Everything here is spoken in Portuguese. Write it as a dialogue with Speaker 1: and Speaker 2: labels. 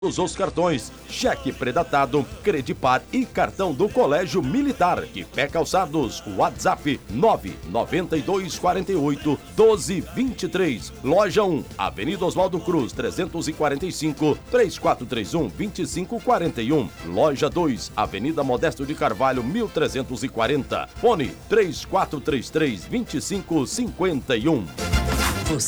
Speaker 1: os cartões, cheque predatado, Credipar e cartão do Colégio Militar. De Pé Calçados, WhatsApp 99248-1223. Loja 1, Avenida Oswaldo Cruz, 345, 3431-2541. Loja 2, Avenida Modesto de Carvalho, 1340. Fone 3433-2551.